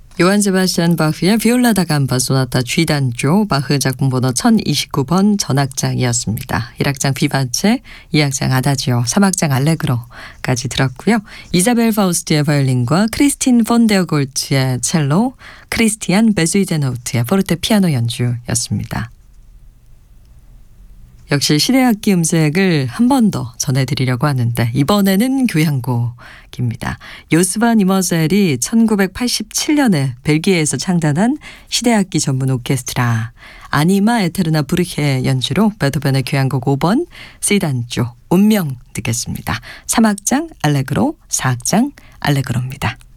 요한 세바스찬 바흐의 비올라 다 감파 소나타 G단조 바흐 작품 번호 1029번 전악장이었습니다. 1악장 비바체, 2악장 아다지오, 3악장 알레그로까지 들었고요. 이자벨 파우스트의 바이올린과 크리스틴 폰데어골트의 첼로, 크리스티안 베즈이데노우트의 포르테피아노 연주였습니다. 역시 시대악기 음색을 한 번 더 전해드리려고 하는데 이번에는 교향곡입니다. 요스반 이머셀이 1987년에 벨기에에서 창단한 시대악기 전문 오케스트라 아니마 에테르나 부르헤 연주로 베토벤의 교향곡 5번 C단조 운명 듣겠습니다. 3악장 알레그로, 4악장 알레그로입니다.